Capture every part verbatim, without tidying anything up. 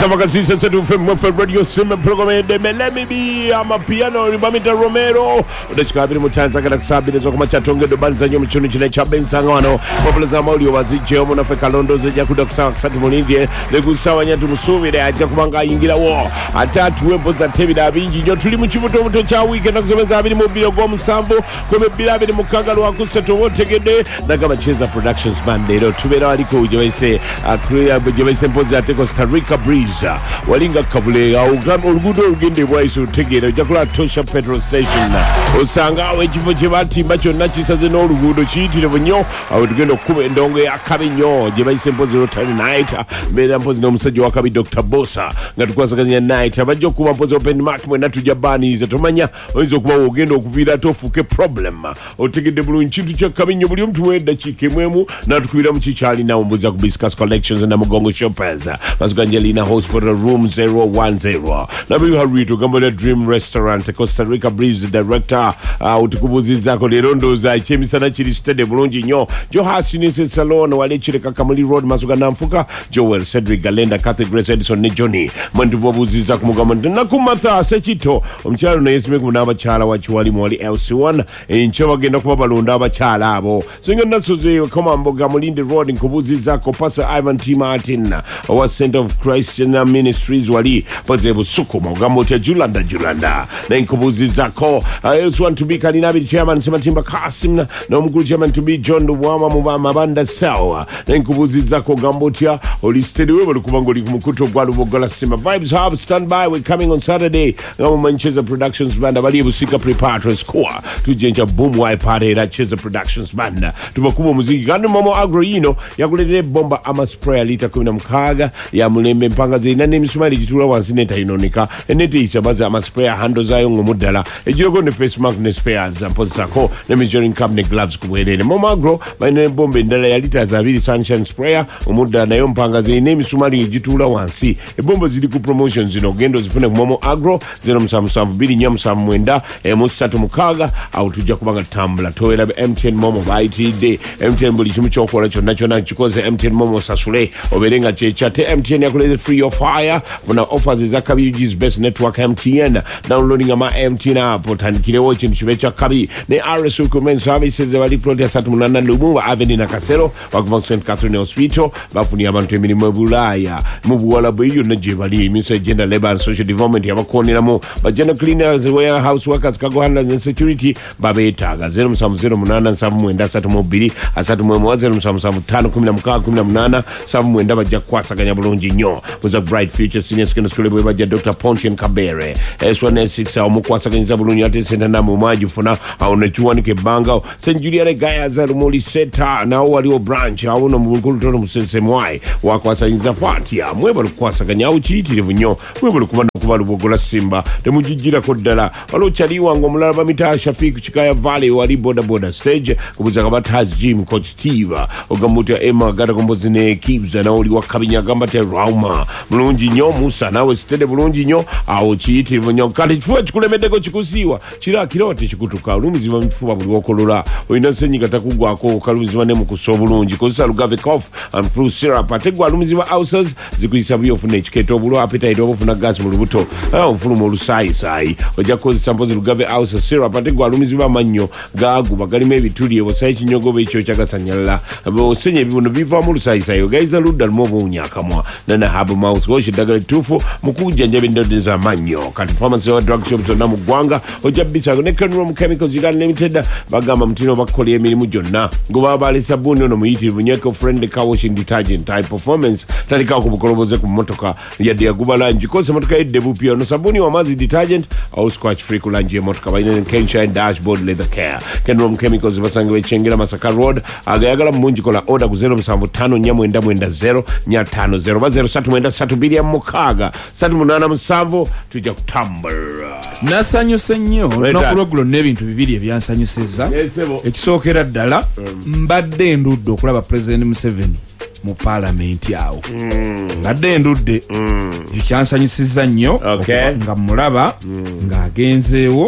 Savakasisa Setu Film for Radio Sim program de Melemi ama piano Ribamita Romero udachikabiri mutanza kada kusabiri zo kuma chatonge do banza nyo mchuni chine cha bensangano popula za mauli wazije omo na feka londo zeja kuda kusawa sati mulindie legusawa nyatu musubire aja kubanga ingira wo atatu wempo za tebi da bingi nyo tuli mchimuto muto cha wiki na kusomeza abiri mobile go musambo kome bila abiri mukagalo wakuseto wote gede na kama Cheza Productions band lero tubera waliko ujawese akria ujawese mpozi ya Costa Rica Breeze walinga kavule au gam olugudo olugende bwaiso tegera jakula Tosha petrol station osanga wekifo chebati mbacho nachisaze no olugudo chiyitire bunyo awo tugendo kuba endongo ya kabinyo je bayise mpozi rotary night mbera mpozi no musajja wa kabi Doctor Bosa nga tukwasaganya night abajo kuba mpozi open mark mwe natu jabani ze tomanya oyinza kuba ogendo okuvira tofuke problem otegede bulungi chintu kya kabinyo buli mtu wenda chikemwemu natukubira mu chichali na ombuza ku Biscuits Collections na Mugongo Shoppers Masganjelina Hospital Room zero one zero. Nabi Harito Gambole Dream Restaurant Costa Rica Breeze Director uh, utukubuziza ko lerondo za chemisana chiri stade bulungi nyo Jo Hasinese Salon wale chire Kakamuli Road Masugana Mfuka Joel Cedric Galenda Catholic Grace Edison ne Johnny Mwandu bobuziza ku mugamanda nakumatha sechito omchalo na yesime ku nabachala wachiwali mwali L C one encho bagenda kuba balonda abachala abo singa nasoze koma mboga Mulinde Road nkubuziza ko Pastor Ivan T Martin wa Center of Christian Ministries wali paze busuku mugambo te Julanda Julanda na nkubuziza ko I also want to be Kalinabi chairman Sematimba Kasim na omukulu chairman to be John Duwama mu mabanda sawa na nkubuziza ko gambotia olistede we balukubango likumukuto gwa Lubogola Simba Vibes Hub stand by. We're coming on Saturday ngamu Manchester Productions band bali busika preparatory score tujenja boom wipe party at Cheza Productions band tubakuba muziki kandi Momo Agro yino yakulete bomba ama spray lita kumi na mkaga ya mulembe mpanga zina ne misumari jitula wansineta inonika enete isabaza ama spray hando zayo ngomudala ejiroko ne face mask ne spares mpozako ne measuring cup ne gloves kubwelele Momo Agro bayine bombe ndala ya lita za abiri sunshine sprayer omudala nayo mpanga zina misumari jitula wansi ebomba zili ku promotions zino gendo zifune ku Momo Agro zero msamu bili nyamu samu mwenda emusatu mukaga au tujja kubanga tambula toela M T N Momo I T D M T N buli chimu chokola chonna chonna chikoze M T N Momo sasule oberenga chechate M T N yakuleze free of fire kuna offers za Kabi U's best network M T N downloading ama M T N app tandikire chintu chibecha Kabi ne R S Equipment Services bali plot satu munana Lumumba Avenue na Kasero bakuva Saint Catherine Hospital bafuni abantu emirimo bulaya mu buwala bweyo naje bali Ministry Gender Labor and Social Development yabakoneramu bajana cleaners warehouse workers kago handlers and security babetaga zero msamu zero munana nsamu mwenda satu mobili asatu mwemu zero msamu samu tano kumi na mkaga kumi na munana samu mwenda baja kwasaganya bulungi nyo was a bright future senior secondary school bwe baja Doctor Pontian Kabere S one S six au mukwasaganyiza bulungi ate senta na mumaji funa au nechuwani ke banga Saint Juliana Gaya za rumoli seta na waliwo branch au no mukulu tono musese mwai wakwasaganyiza fatia mweba lukwasaganya au chitire bunyo mweba lukubanda kuba Lubogola Simba temujijira kodala walo chaliwa ngo mulaba mita Shafiq Chikaya Valley wali boda boda stage kubuza kabataz gym coach Steve ogamuta Emma gata kombozine Kibs na oli wakabinya gamba te Rauma bulungi nyo Musa nawe stede bulungi nyo awo chiyitire bunyo kati chifuwa chikulemedeko chikusiwa chira kirote chikutuka olumiziva mfuwa buli wokolola oyina senyi katakugwako kalumiziva ne mukuso bulungi kozesa Lugave cough and flu syrup ategwa alumiziva ulcers zikuyisa buyo fune chiketo bulo appetite obufuna gas mu lubuto ah ufulu mu lusayi sayi oja kozesa mpozi Lugave ulcer syrup ategwa alumiziva manyo gagu bagalime bituli osayi kinyogobe icho chagasanyalla abo senye bibuno biva mu lusayi sayi gaiza ludal mobo unyakamwa nana habu mouth wash dagale tufu mukuja njabe ndode za manyo kati pharmacy wa drug shops na mugwanga ojabisa ne Kenrom Chemicals Uganda Limited bagamba mtino bakole emirimu jonna ngoba bali sabuni ono muyiti bunyeko friendly car washing detergent high performance talika ku bukoloboze ku motoka ya dia gubalanji kose motoka idebu pia no sabuni wa mazi detergent au scratch free kulanji motoka bayine Kenshine dashboard leather care Kenrom Chemicals basangiwe chengera Masaka Road agayagala munji kola order ku zero msambu tano nyamwenda mwenda zero nya tano zero ba zero satu mwenda satu bili ya mukaga satu munana msambu tuja kutambura nasanyuse nnyo n'okulogulo n'ebintu bibiri ebyansanyusizza ekisookera ddala mbadde ndudde okulaba President Museveni mu parliament awo mbadde ndudde ekyansanyusizza nnyo nga mulaba ng'agenzeewo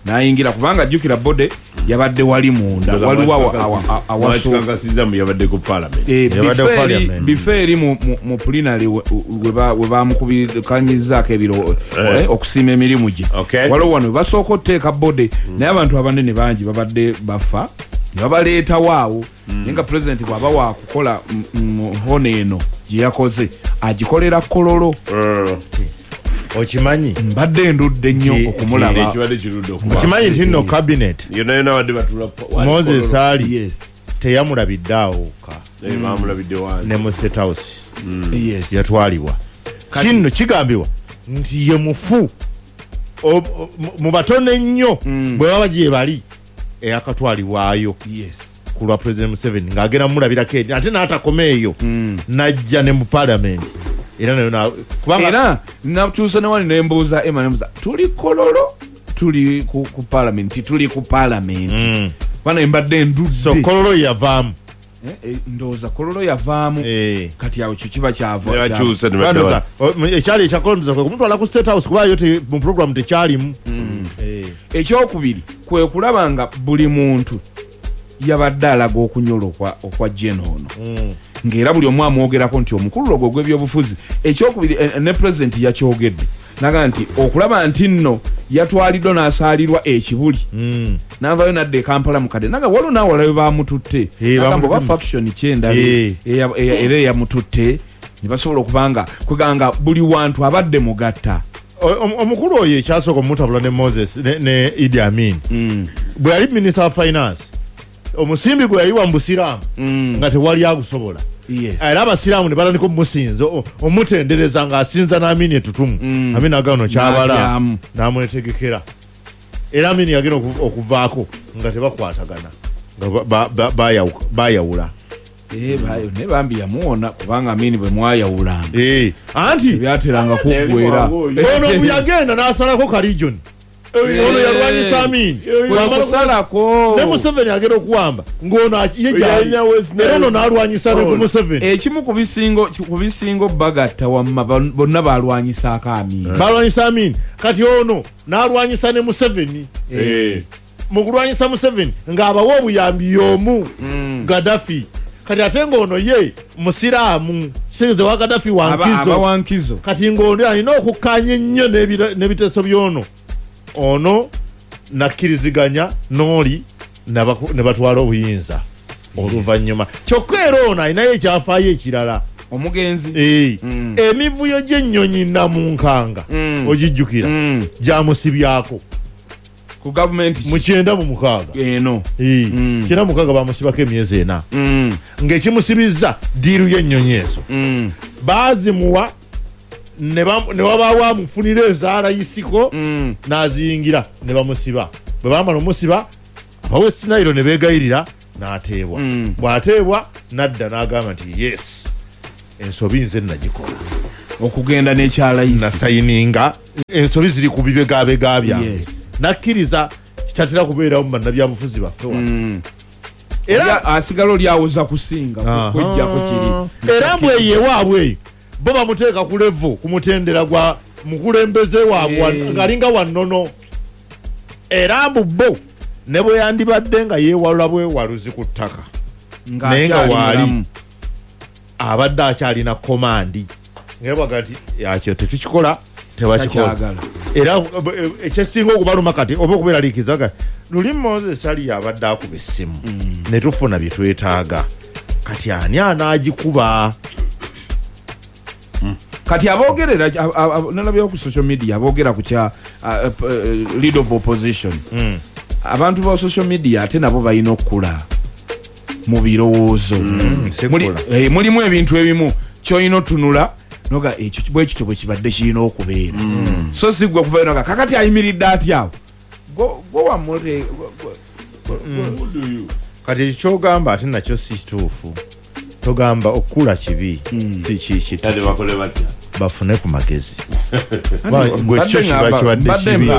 nayingira kubanga jukira bode yabadde wali munda waliwo awaso yabadde ku parliament bifeeri mu plenary we bamukubikanyizaako ebiro okusiima emirimu gye waliwo wano basooka okuteeka bode naye abantu abanene bangi babadde bafa nebabaleetawo awo naye nga pulezidenti bw'aba waakukola hono eno gye yakoze agikolera kololo okimanyi mbadde ndudde nnyo okumulaba okimanyi nti nno cabinet Moses Ali teyamulabiddeawo ne mu State House yatwalibwa kino kigambibwa nti ye mufu mu batono ennyo bwe baba gye bali eyakatwalibwayo ku lwa President Museveni ng'agenda mulabirako eri ate n'atakoma eyo najja ne mu parliament era nayo kubanga era nakyusa ne wali nembuuza Emma nembuuza tuli kololo tuli ku, ku parliament tuli ku parliament mm. bana mbadde ndudde so kololo yavaamu eh, eh, ndoza kololo yavaamu eh. kati awo kyo kiba kyava yakyusa ne ekyali ekyakolomza kwe kumutwala ku State House kuba yo te mu program tekyalimu mm. eh. ekyokubiri kwe kulaba nga buli muntu yabadde alaga okunyolokwa okwa Jane ono mm. ng'era buli omu amwogerako nti omukulu ogwo gw'ebyobufuzi ekyokubiri ne president yakyogedde naga nti okulaba nti nno yatwaliddwa n'asaalirwa ekibuli mm. n'avayo nadde e Kampala mukadde naga waliwo n'awalayo bamututte nagambo ba faction kyenda era eyamututte ne basobola okubanga kweganga buli wantu abadde mugatta omukulu oyo ekyasooka omutabula ne Moses ne, ne Idi Amin mm. bwe yali minister of finance omusimbi gwe yayiwa mu busiraamu mm. nga tewali agusobola yes. era abasiraamu ne balandika musinza omutendereza ng'asinza n'Amini etutumu mm. Amini agano kyabala n'amunetegekera era Amini yagenda okuvaako nga tebakwatagana nga bayawula eh bayo ne bambi yamuwona kubanga Amini bwe mwayawula eh anti byateranga kugwera ono buyagenda n'asalako kalijon ono yalwanyisa Amini kusalako ne Museveni agenda okuwamba ngono yejali era ono n'alwanyisa ne Museveni ekimu ku bisingo ku bisingo bagatta wamma bonna balwanyisa ka Amini balwanyisa Amini kati ono n'alwanyisa ne Museveni eh mu kulwanyisa Museveni ng'abawo obuyambi y'omu Gaddafi kati ate ngono ye musiraamu sinze wa Gaddafi wankizo wankizo kati ngono alina okukkanya ennyo n'ebiteeso by'ono ono nakkiriziganya n'oli ne batwala obuyinza oluvannyuma kyokka era ono alinayo ekyafaayo ekirala omugenzi mm. emivuyo gy'ennyonyi namunkanga mm. ogijjukira mm. gyamusibyako ku government mu kyenda mu mukaaga eno mm. kyenda mu mukaaga bamusibako emyezi ena mm. ng'ekimusibizza diiru y'ennyonyi ezo mm. baazimuwa ne wabaawo amufunira ezaala yisiko mm. n'aziyingira ne bamusiba bwe baamala omusiba abawest Nile ne beegayirira n'ateebwa mm. bw'ateebwa n'adda n'agamba nti yes ensobi nze nagikola okugenda n'ekyala yisi nasayininga ensobi ziri ku bibegabega byange yes. nakkiriza kitatera kubeerawo mu bannabyabufuzi baffe mm. era asigala oliawuza kusinga kwejjako kiri era mbweyewaabweyo bo bamuteeka ku levo kumutendera gwa mukulembeze waabwe hey. ngalinga wannono era mbubo ne bwe yandibadde nga yeewalula bwewaluzi ku ttaka naye nga waali abadde akyalina komandi ngebwaga nti yakyo tetukikola tebakikola era ekyesinga okubaluma kati oba okubeeraliikizaga luli Moses Ali abadde akuba essimu mm. ne tufuna bye twetaaga kati ani anaagikuba Mm. kati abogerera nalabyo ku social media abogera ku kya uh, uh, lead of opposition mm. abantu ba social media ate nabo balina okula mu birowoozo mm. muli eh, mulimu ebintu ebimu kyoyina tunula noga ekyo bwe kityo bwe kibadde kirina okubeera mm. so sigwa kuva noga kakati ayimiridde atyawo go go wamule mm. kati ekyogamba ate nakyo si kituufu togamba okula kibi mm. si ki tade bakole batya bafune ku magezi gwe kyo kiba kibadde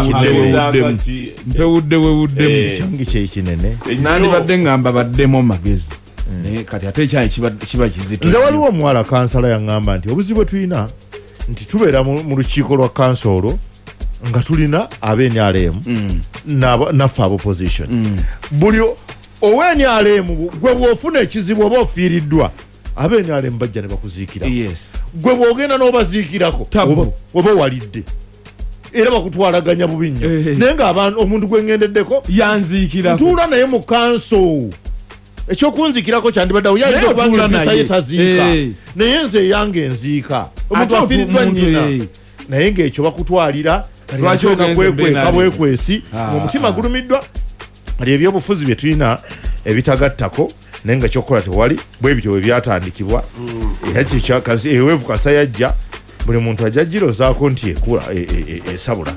kibi mpewudde wewudde kyangi kye kinene nani badde ngamba baddemo magezi ne kati ate ekyayi kiba kizito nze waliwo omuwala kansala yaŋŋamba nti obuzibu bwe tulina nti tubeera mu lukiiko lwa kansolo nga tulina ab'N R M mm. naffe abo opposition mm. buli ow'N R M gwe bw'ofuna ekizibu oba ofiiriddwa ab'N R M bajja ne bakuziikirako yes. gwe bw'ogenda n'obaziikirako oba walidde era bakutwalaganya bubi nnyo hey. Naye ng'abantu omuntu gwe ngendeddeko yanziikirako ntuula naye mu kanso ekyokunzikirako kyandibaddewo yayinza okubanga empisa ye taziika naye nze eyange enziika omuntu afiiriddwa nnyina naye ng'ekyo bakutwalira kwekweka bwekwesi omutima gulumiddwa ali ebyobufuzi bye tulina ebitagattako naye nga kyokkola tewali bwe bityo bwe byatandikibwa era kyekyakazi eweevu kasa yajja buli muntu ajja girozaako nti ekula esabula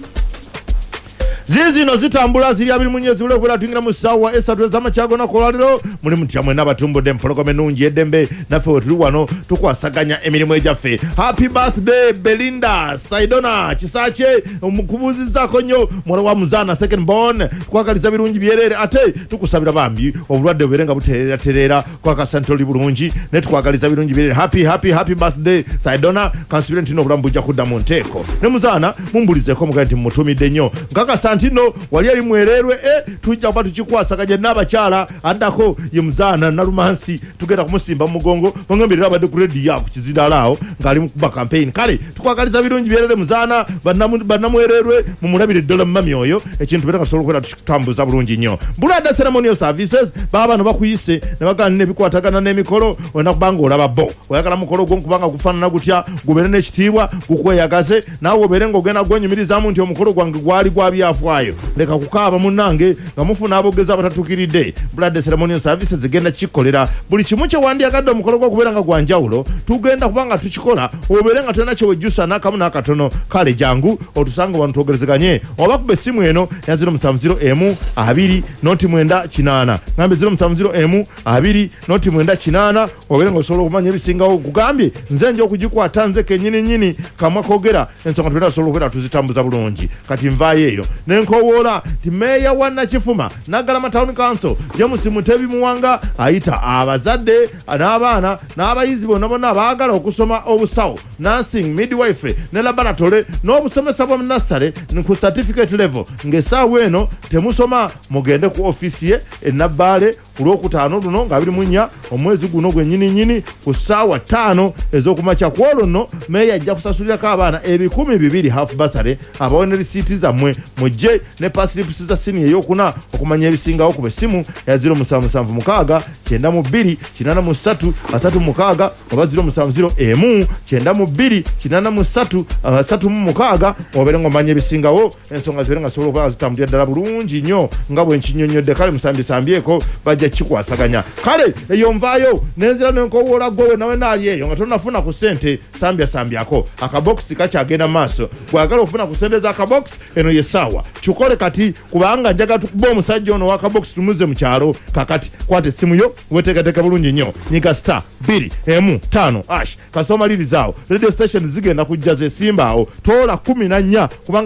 zizino zitambula ziri abiri munyezi ule kwera tuingira mu ssaawa esatu ez'amakyago kolwaliro muli mutya mwena batumbudde empologoma ennungi eddembe naffe we tuli wano tukwasaganya emirimu egyaffe. Happy birthday Belinda Saidona kisakye omukubuzizzaako nnyo muwala wa Muzaana second born twagaliza birungi byerere ate tukusabira bambi obulwadde bubere nga butereera tereera kwakasanta oli bulungi ne twagaliza birungi byerere. Happy happy happy birthday Saidona kansubire ntino obulamu bujja kudda mu nteeko ne Muzaana mumbulizeko mugaye nti mutumidde nnyo nkakasa ntino wali ali mwererwe e tujja kuba tukikwasaganya n'abakyala addako ye Muzaana Nalumansi tugenda kumusimba mu mugongo bangambirira abadde ku radio ku kizindalaawo ng'ali mu kuba campaign kale tukwagaliza birungi byerere Muzaana bannamwererwe mu mulabire ddala mu mami oyo ekintu bera kasobola okubeera tukitambuza bulungi nnyo. Bulada ceremonial services baba bano bakuyise ne bagana n'ebikwatagana n'emikolo olina kubanga olaba bo oyagala mukolo gwo nkubanga gufaanana gutya gubeere n'ekitiibwa gukweyagaze naawe obeere ng'ogenda gwenyumirizaamu nti omukolo gwange gwali gwa byafaayo leka kukaaba munnange nga mufuna abogezi abatatuukiridde. Bulada ceremonial services zigenda kikolera buli kimu kye wandyagadde omukolo gwo okubeera nga gwa njawulo tugenda kubanga tukikola obeere nga tolina kyewejjusa n'akamu n'akatono kale jangu otusanga wano twogerezeganye oba kuba essimu eno ya zero musanvu zero emu abiri noti mwenda kinaana ngambe zero musanvu zero emu abiri noti mwenda kinaana obeere nga osobola okumanya ebisingawo kugambye nze nja okugikwata nze kennyini nnyini kamwa koogera ensonga tubera osobola okubeera tuzitambuza bulungi kati nvaayo eyo nenkowoola ti meeya wa Nakifuma Naggalama Town Council James Mutebi Muwanga ayita abazadde n'abaana n'abayizi bonna bonna abaagala okusoma obusawo nursing midwifery ne laboratory n'obusomesa bwa nursery ku certificate level ng'essaawa eno temusoma mugende ku ofisi ye enabbaale ku lwokutaano luno nga abiri mu nnya omwezi guno gwennyini nnyini ku ssaawa ttaano ez'okumakya ku olwo nno meeya ajja kusasulirako abaana ebikumi bibiri half basale abawe ne risiiti zammwe mujje ne pasilipusi za siniya ey'okuna okumanya ebisingawo ku bessimu ya zero musanvu musanvu mukaaga kyenda mu bbiri kinaana mu ssatu asatu mukaaga oba zero musanvu zero emu kyenda mu bbiri kinaana mu ssatu asatu mu mukaaga obeere ng'omanya ebisingawo ensonga zibeere nga zisobola okuba nga zitambulira ddala bulungi nnyo nga bwe nkinnyonnyodde kale musambyesambyeko bajja kikwasaganya kale eyo nvaayo nenzira nenkowoola gwowe nawe naali eyo nga tonafuna ku ssente sambyasambyako akabokisi kakyagenda mu maaso bwagala okufuna ku ssente z'akabokisi eno ye ssaawa kikole kati kubanga njagala tukuba omusajja ono w'akabokisi tumuze mu kyalo kakati kwata essimu yo weteekateeka bulungi nnyo nyiga star bbiri emu ttaano ash kasoomaliriza awo radio station zigenda kujja zeesimbaawo toola kumi na nnya kubanga